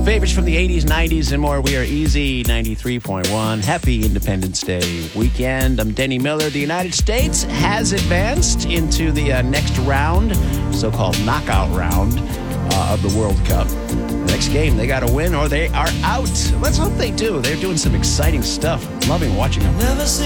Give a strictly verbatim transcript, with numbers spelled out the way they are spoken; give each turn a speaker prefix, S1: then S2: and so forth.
S1: Favorites from the eighties, nineties, and more. We are Easy ninety-three point one. Happy Independence Day weekend. I'm Denny Miller. The United States has advanced into the uh, next round, so-called knockout round uh, of the World Cup. The next game, they got to win or they are out. Let's hope they do. They're doing some exciting stuff. Loving watching them.
S2: Never